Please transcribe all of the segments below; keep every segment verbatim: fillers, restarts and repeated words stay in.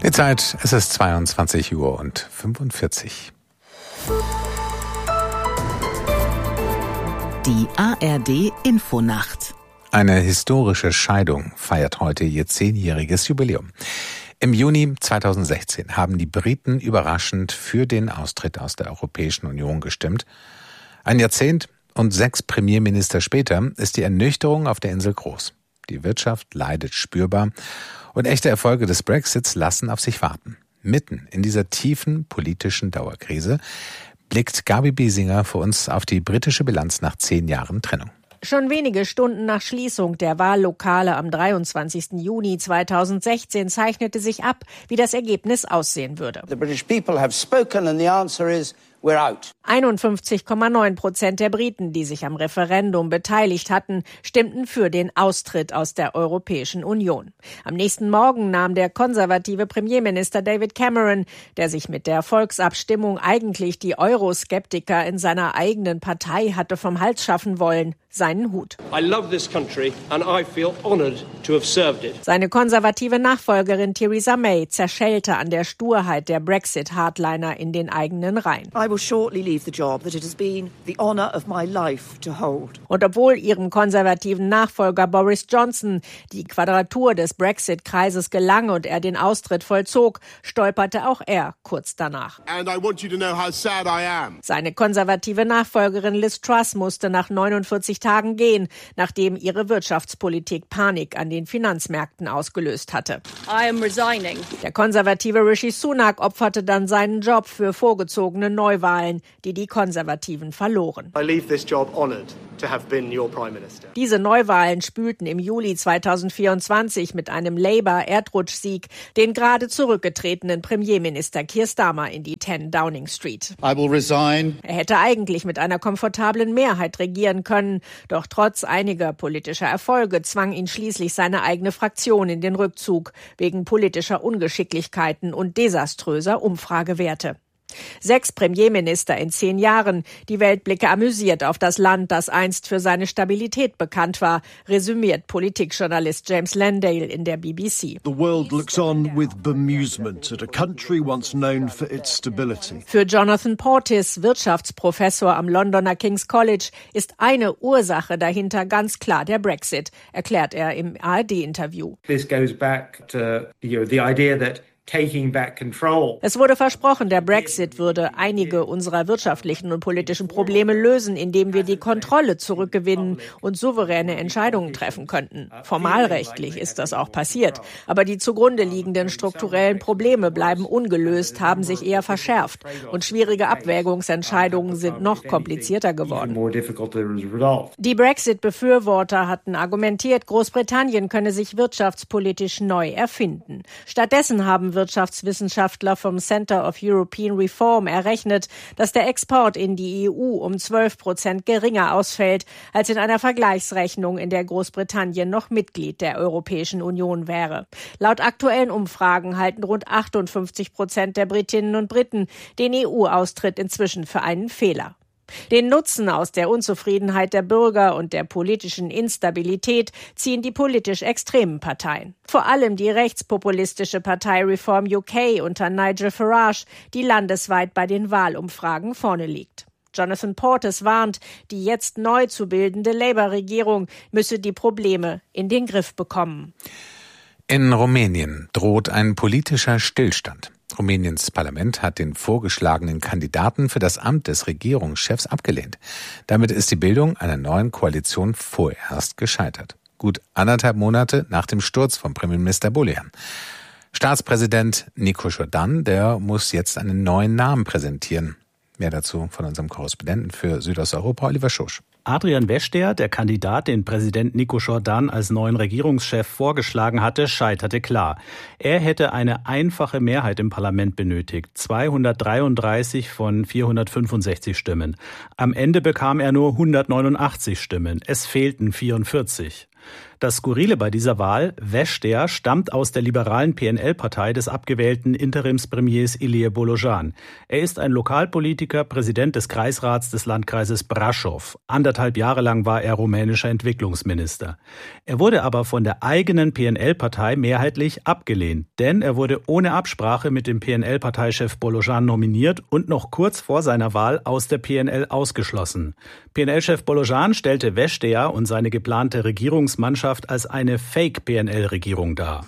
Die Zeit, es ist zweiundzwanzig Uhr und fünfundvierzig. Die A R D Infonacht. Eine historische Scheidung feiert heute ihr zehnjähriges Jubiläum. Im Juni zweitausendsechzehn haben die Briten überraschend für den Austritt aus der Europäischen Union gestimmt. Ein Jahrzehnt und sechs Premierminister später ist die Ernüchterung auf der Insel groß. Die Wirtschaft leidet spürbar und echte Erfolge des Brexits lassen auf sich warten. Mitten in dieser tiefen politischen Dauerkrise blickt Gabi Biesinger für uns auf die britische Bilanz nach zehn Jahren Trennung. Schon wenige Stunden nach Schließung der Wahllokale am dreiundzwanzigsten Juni zweitausendsechzehn zeichnete sich ab, wie das Ergebnis aussehen würde. The British people have spoken and the answer is we're out. einundfünfzig Komma neun Prozent der Briten, die sich am Referendum beteiligt hatten, stimmten für den Austritt aus der Europäischen Union. Am nächsten Morgen nahm der konservative Premierminister David Cameron, der sich mit der Volksabstimmung eigentlich die Euroskeptiker in seiner eigenen Partei hatte vom Hals schaffen wollen, seinen Hut. I love this country and I feel honored to have served it. Seine konservative Nachfolgerin Theresa May zerschellte an der Sturheit der Brexit-Hardliner in den eigenen Reihen. I will shortly leave the job that it has been the honor of my life to hold. Und obwohl ihrem konservativen Nachfolger Boris Johnson die Quadratur des Brexit-Kreises gelang und er den Austritt vollzog, stolperte auch er kurz danach. And I want you to know how sad I am. Seine konservative Nachfolgerin Liz Truss musste nach neunundvierzig Tagen gehen, nachdem ihre Wirtschaftspolitik Panik an den Finanzmärkten ausgelöst hatte. I am resigning. Der konservative Rishi Sunak opferte dann seinen Job für vorgezogene Neuwahlen, die die Konservativen verloren. I leave this job honored to have been your Prime Minister. Diese Neuwahlen spülten im Juli zweitausendvierundzwanzig mit einem Labour-Erdrutschsieg den gerade zurückgetretenen Premierminister Keir Starmer in die zehn Downing Street. I will resign. Er hätte eigentlich mit einer komfortablen Mehrheit regieren können, doch trotz einiger politischer Erfolge zwang ihn schließlich seine eigene Fraktion in den Rückzug wegen politischer Ungeschicklichkeiten und desaströser Umfragewerte. Sechs Premierminister in zehn Jahren. Die Welt blicke amüsiert auf das Land, das einst für seine Stabilität bekannt war, resümiert Politikjournalist James Landale in der B B C. The world looks on with bemusement at a country once known for its stability. Für Jonathan Portis, Wirtschaftsprofessor am Londoner King's College, ist eine Ursache dahinter ganz klar der Brexit, erklärt er im A R D-Interview. This goes back to, you know, the idea that taking back control. Es wurde versprochen, der Brexit würde einige unserer wirtschaftlichen und politischen Probleme lösen, indem wir die Kontrolle zurückgewinnen und souveräne Entscheidungen treffen könnten. Formalrechtlich ist das auch passiert, aber die zugrunde liegenden strukturellen Probleme bleiben ungelöst, haben sich eher verschärft und schwierige Abwägungsentscheidungen sind noch komplizierter geworden. Die Brexit-Befürworter hatten argumentiert, Großbritannien könne sich wirtschaftspolitisch neu erfinden. Stattdessen haben Wirtschaftswissenschaftler vom Center of European Reform errechnet, dass der Export in die E U um zwölf Prozent geringer ausfällt, als in einer Vergleichsrechnung, in der Großbritannien noch Mitglied der Europäischen Union wäre. Laut aktuellen Umfragen halten rund achtundfünfzig Prozent der Britinnen und Briten den E U-Austritt inzwischen für einen Fehler. Den Nutzen aus der Unzufriedenheit der Bürger und der politischen Instabilität ziehen die politisch extremen Parteien. Vor allem die rechtspopulistische Partei Reform U K unter Nigel Farage, die landesweit bei den Wahlumfragen vorne liegt. Jonathan Portis warnt, die jetzt neu zu bildende Labour-Regierung müsse die Probleme in den Griff bekommen. In Rumänien droht ein politischer Stillstand. Rumäniens Parlament hat den vorgeschlagenen Kandidaten für das Amt des Regierungschefs abgelehnt. Damit ist die Bildung einer neuen Koalition vorerst gescheitert. Gut anderthalb Monate nach dem Sturz von Premierminister Bolian. Staatspräsident Nico Jordan, der muss jetzt einen neuen Namen präsentieren. Mehr dazu von unserem Korrespondenten für Südosteuropa, Oliver Schosch. Adrian Weshter, der Kandidat, den Präsident Nico Jordan als neuen Regierungschef vorgeschlagen hatte, scheiterte klar. Er hätte eine einfache Mehrheit im Parlament benötigt, zweihundertdreiunddreißig von vierhundertfünfundsechzig Stimmen. Am Ende bekam er nur hundertneunundachtzig Stimmen, es fehlten vierundvierzig. Das Skurrile bei dieser Wahl, Vestager stammt aus der liberalen P N L-Partei des abgewählten Interimspremiers Ilie Bolojan. Er ist ein Lokalpolitiker, Präsident des Kreisrats des Landkreises Brașov. Anderthalb Jahre lang war er rumänischer Entwicklungsminister. Er wurde aber von der eigenen P N L-Partei mehrheitlich abgelehnt, denn er wurde ohne Absprache mit dem P N L-Parteichef Bolojan nominiert und noch kurz vor seiner Wahl aus der P N L ausgeschlossen. P N L-Chef Bolojan stellte Vestager und seine geplante Regierungsmannschaft als eine Fake-P N L-Regierung dar.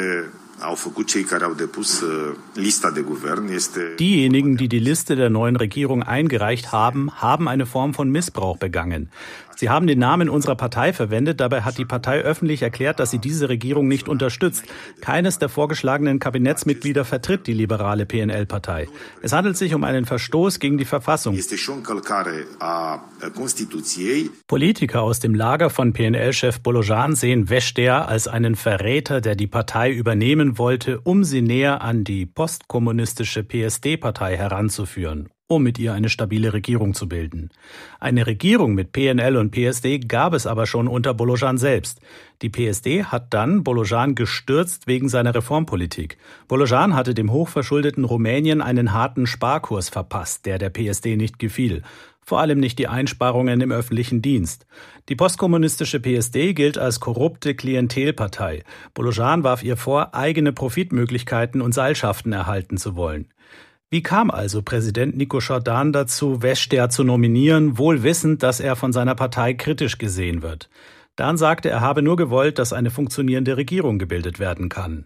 Diejenigen, die die Liste der neuen Regierung eingereicht haben, haben eine Form von Missbrauch begangen. Sie haben den Namen unserer Partei verwendet, dabei hat die Partei öffentlich erklärt, dass sie diese Regierung nicht unterstützt. Keines der vorgeschlagenen Kabinettsmitglieder vertritt die liberale P N L-Partei. Es handelt sich um einen Verstoß gegen die Verfassung. Politiker aus dem Lager von P N L-Chef Bolojan sehen Vestager als einen Verräter, der die Partei übernehmen wollte, um sie näher an die postkommunistische P S D-Partei heranzuführen, um mit ihr eine stabile Regierung zu bilden. Eine Regierung mit P N L und P S D gab es aber schon unter Bolojan selbst. Die P S D hat dann Bolojan gestürzt wegen seiner Reformpolitik. Bolojan hatte dem hochverschuldeten Rumänien einen harten Sparkurs verpasst, der der P S D nicht gefiel. Vor allem nicht die Einsparungen im öffentlichen Dienst. Die postkommunistische P S D gilt als korrupte Klientelpartei. Bolojan warf ihr vor, eigene Profitmöglichkeiten und Seilschaften erhalten zu wollen. Wie kam also Präsident Nico-Jordan dazu, Vestager zu nominieren, wohl wissend, dass er von seiner Partei kritisch gesehen wird? Dan sagte, er habe nur gewollt, dass eine funktionierende Regierung gebildet werden kann.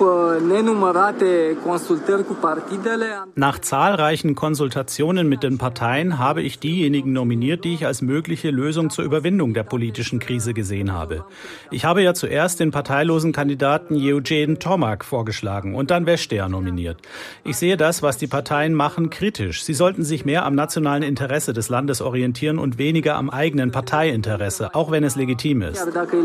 Nach zahlreichen Konsultationen mit den Parteien habe ich diejenigen nominiert, die ich als mögliche Lösung zur Überwindung der politischen Krise gesehen habe. Ich habe ja zuerst den parteilosen Kandidaten Eugen Tomac vorgeschlagen und dann Vestager nominiert. Ich sehe das, was die Parteien machen, kritisch. Sie sollten sich mehr am nationalen Interesse des Landes orientieren und weniger am eigenen Parteiinteresse, auch wenn es legitim ist.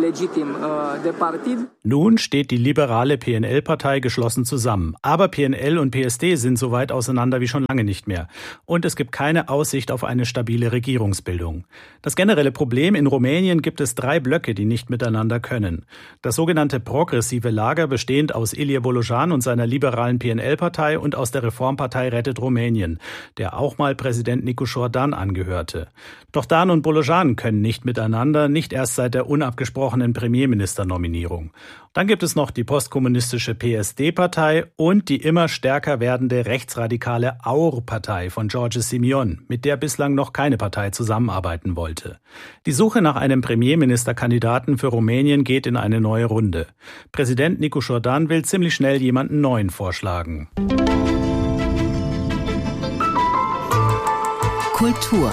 Nun steht die liberale P N L-Partei geschlossen zusammen. Aber P N L und P S D sind so weit auseinander wie schon lange nicht mehr. Und es gibt keine Aussicht auf eine stabile Regierungsbildung. Das generelle Problem: In Rumänien gibt es drei Blöcke, die nicht miteinander können. Das sogenannte progressive Lager, bestehend aus Ilie Bolojan und seiner liberalen P N L-Partei und aus der Reformpartei Rettet Rumänien, der auch mal Präsident Nico-Jordan angehörte. Doch Dan und Bolojan können nicht miteinander, nicht erst seit der unabgesprochenen Premierministernominierung. Dann gibt es noch die postkommunistische P S D-Partei und die immer stärker werdende rechtsradikale A U R-Partei von George Simion, mit der bislang noch keine Partei zusammenarbeiten wollte. Die Suche nach einem Premierministerkandidaten für Rumänien geht in eine neue Runde. Präsident Nico-Jordan will ziemlich schnell jemanden Neuen vorschlagen. Kultur.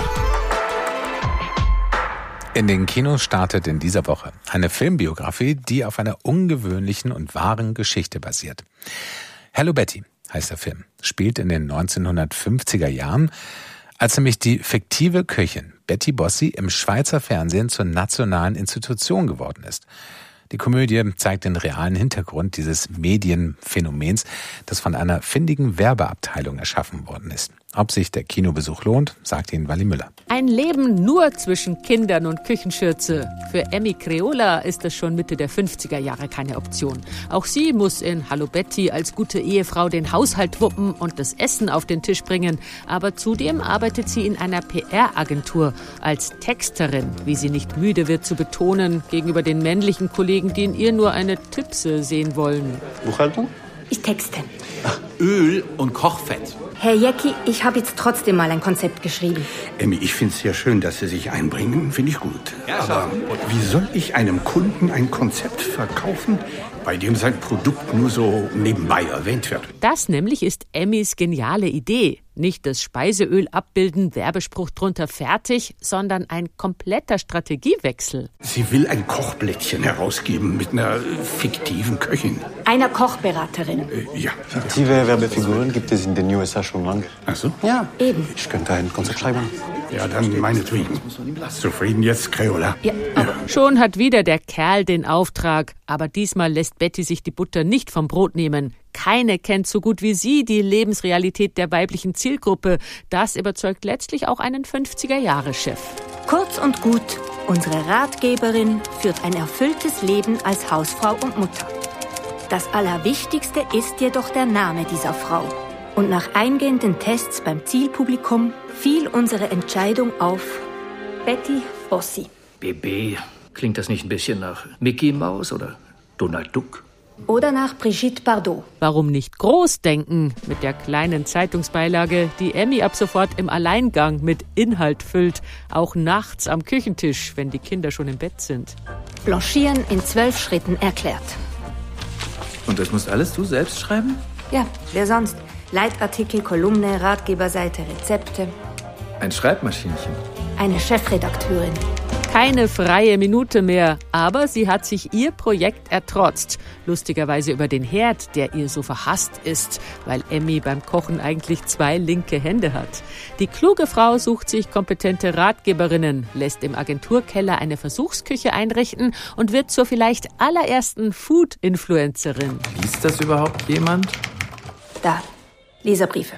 In den Kinos startet in dieser Woche eine Filmbiografie, die auf einer ungewöhnlichen und wahren Geschichte basiert. Hello Betty heißt der Film, spielt in den neunzehnhundertfünfziger Jahren, als nämlich die fiktive Köchin Betty Bossi im Schweizer Fernsehen zur nationalen Institution geworden ist. Die Komödie zeigt den realen Hintergrund dieses Medienphänomens, das von einer findigen Werbeabteilung erschaffen worden ist. Ob sich der Kinobesuch lohnt, sagt Ihnen Wally Müller. Ein Leben nur zwischen Kindern und Küchenschürze. Für Emmy Creola ist das schon Mitte der fünfziger Jahre keine Option. Auch sie muss in Hallo Betty als gute Ehefrau den Haushalt wuppen und das Essen auf den Tisch bringen. Aber zudem arbeitet sie in einer P R-Agentur als Texterin, wie sie nicht müde wird zu betonen, gegenüber den männlichen Kollegen, die in ihr nur eine Tipse sehen wollen. Buchhaltung? Ich texte. Ach, Öl und Kochfett. Herr Jäcki, ich habe jetzt trotzdem mal ein Konzept geschrieben. Emmy, ich finde es sehr schön, dass Sie sich einbringen. Finde ich gut. Ja, aber wie soll ich einem Kunden ein Konzept verkaufen, bei dem sein Produkt nur so nebenbei erwähnt wird? Das nämlich ist Emmys geniale Idee. Nicht das Speiseöl abbilden, Werbespruch drunter, fertig, sondern ein kompletter Strategiewechsel. Sie will ein Kochblättchen herausgeben mit einer fiktiven Köchin. Einer Kochberaterin. Äh, ja. Fiktive Werbefiguren gibt es in den U S A schon lange. Ach so? Ja, eben. Ich könnte ein Konzept schreiben. Ja, dann meinetwegen. Zufrieden jetzt, Creola? Ja, aber schon hat wieder der Kerl den Auftrag. Aber diesmal lässt Betty sich die Butter nicht vom Brot nehmen. Keine kennt so gut wie sie die Lebensrealität der weiblichen Zielgruppe. Das überzeugt letztlich auch einen fünfziger-Jahre-Chef. Kurz und gut, Unsere Ratgeberin führt ein erfülltes Leben als Hausfrau und Mutter. Das Allerwichtigste ist jedoch der Name dieser Frau. Und nach eingehenden Tests beim Zielpublikum fiel unsere Entscheidung auf Betty Bossi. B B, klingt das nicht ein bisschen nach Mickey Mouse oder Donald Duck? Oder nach Brigitte Bardot. Warum nicht groß denken mit der kleinen Zeitungsbeilage, die Emmy ab sofort im Alleingang mit Inhalt füllt, auch nachts am Küchentisch, wenn die Kinder schon im Bett sind. Blanchieren in zwölf Schritten erklärt. Und das musst alles du selbst schreiben? Ja, wer sonst? Leitartikel, Kolumne, Ratgeberseite, Rezepte. Ein Schreibmaschinchen. Eine Chefredakteurin. Keine freie Minute mehr, aber sie hat sich ihr Projekt ertrotzt. Lustigerweise über den Herd, der ihr so verhasst ist, weil Emmy beim Kochen eigentlich zwei linke Hände hat. Die kluge Frau sucht sich kompetente Ratgeberinnen, lässt im Agenturkeller eine Versuchsküche einrichten und wird zur vielleicht allerersten Food-Influencerin. Liest das überhaupt jemand? Da, Leserbriefe.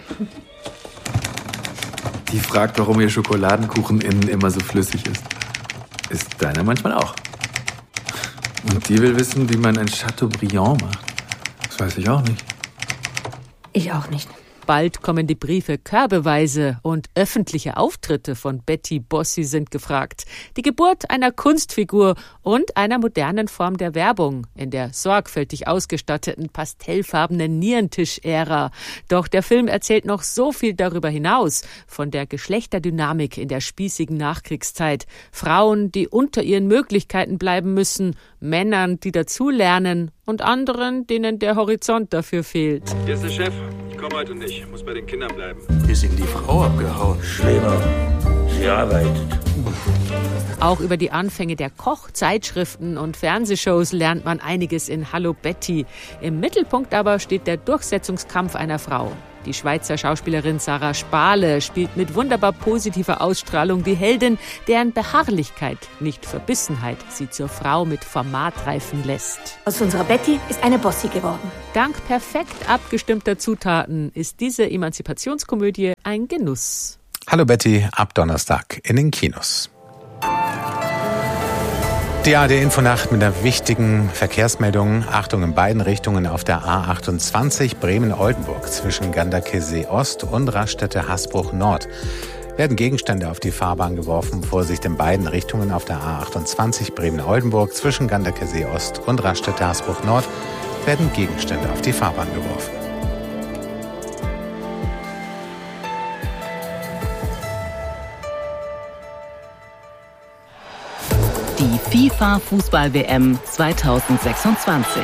Die fragt, warum ihr Schokoladenkuchen innen immer so flüssig ist. Ist deiner manchmal auch. Und die will wissen, wie man ein Chateaubriand macht. Das weiß ich auch nicht. Ich auch nicht. Bald kommen die Briefe körbeweise und öffentliche Auftritte von Betty Bossi sind gefragt. Die Geburt einer Kunstfigur und einer modernen Form der Werbung in der sorgfältig ausgestatteten pastellfarbenen Nierentisch-Ära. Doch der Film erzählt noch so viel darüber hinaus, von der Geschlechterdynamik in der spießigen Nachkriegszeit. Frauen, die unter ihren Möglichkeiten bleiben müssen, Männern, die dazulernen und anderen, denen der Horizont dafür fehlt. Hier ist der Chef. Ich komme heute nicht. Ich muss bei den Kindern bleiben. Ist Ihnen die Frau abgehauen? Schlimmer. Sie arbeitet. Auch über die Anfänge der Kochzeitschriften und Fernsehshows lernt man einiges in Hallo Betty. Im Mittelpunkt aber steht der Durchsetzungskampf einer Frau. Die Schweizer Schauspielerin Sarah Spahle spielt mit wunderbar positiver Ausstrahlung die Heldin, deren Beharrlichkeit, nicht Verbissenheit, sie zur Frau mit Format reifen lässt. Aus unserer Betty ist eine Bossi geworden. Dank perfekt abgestimmter Zutaten ist diese Emanzipationskomödie ein Genuss. Hallo Betty, ab Donnerstag in den Kinos. Die A R D-Infonacht mit einer wichtigen Verkehrsmeldung. Achtung in beiden Richtungen auf der A achtundzwanzig Bremen-Oldenburg zwischen Ganderkesee Ost und Raststätte-Hasbruch Nord. Werden Gegenstände auf die Fahrbahn geworfen. Vorsicht in beiden Richtungen auf der A achtundzwanzig Bremen-Oldenburg zwischen Ganderkesee Ost und Raststätte-Hasbruch Nord werden Gegenstände auf die Fahrbahn geworfen. Die FIFA-Fußball-W M zweitausendsechsundzwanzig.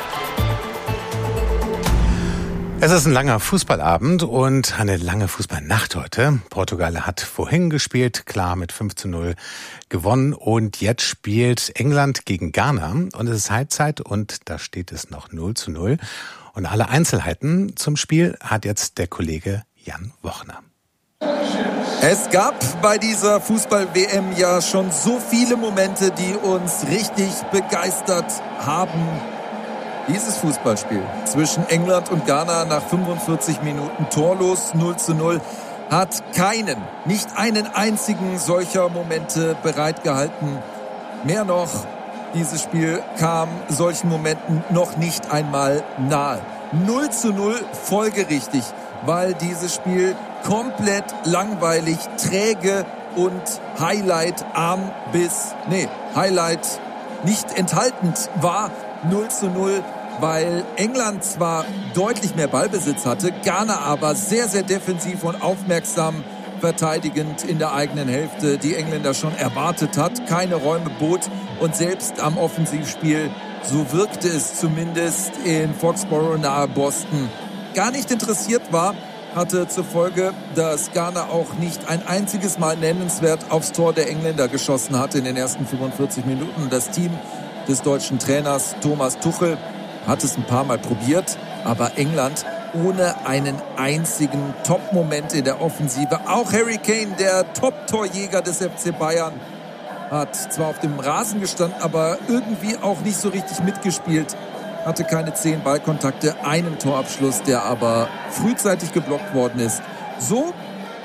Es ist ein langer Fußballabend und eine lange Fußballnacht heute. Portugal hat vorhin gespielt, klar mit fünf zu null gewonnen und jetzt spielt England gegen Ghana und es ist Halbzeit und da steht es noch null zu null. Und alle Einzelheiten zum Spiel hat jetzt der Kollege Jan Wochner. Es gab bei dieser Fußball-W M ja schon so viele Momente, die uns richtig begeistert haben. Dieses Fußballspiel zwischen England und Ghana nach fünfundvierzig Minuten torlos null zu null hat keinen, nicht einen einzigen solcher Momente bereitgehalten. Mehr noch, dieses Spiel kam solchen Momenten noch nicht einmal nahe. null zu null folgerichtig, weil dieses Spiel komplett langweilig, träge und highlightarm bis, nee, Highlight nicht enthaltend war. null zu null, weil England zwar deutlich mehr Ballbesitz hatte, Ghana aber sehr, sehr defensiv und aufmerksam verteidigend in der eigenen Hälfte die Engländer schon erwartet hat, keine Räume bot und selbst am Offensivspiel, so wirkte es zumindest in Foxborough nahe Boston, gar nicht interessiert war, hatte zur Folge, dass Ghana auch nicht ein einziges Mal nennenswert aufs Tor der Engländer geschossen hatte in den ersten fünfundvierzig Minuten. Das Team des deutschen Trainers Thomas Tuchel hat es ein paar Mal probiert, aber England ohne einen einzigen Top-Moment in der Offensive. Auch Harry Kane, der Top-Torjäger des F C Bayern, hat zwar auf dem Rasen gestanden, aber irgendwie auch nicht so richtig mitgespielt. Hatte keine zehn Ballkontakte, einen Torabschluss, der aber frühzeitig geblockt worden ist. So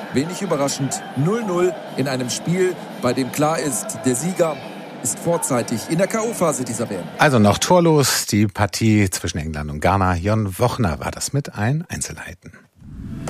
Wenig überraschend null null in einem Spiel, bei dem klar ist, der Sieger ist vorzeitig in der K O-Phase dieser W M. Also noch torlos die Partie zwischen England und Ghana. Jon Wochner war das mit allen Einzelheiten.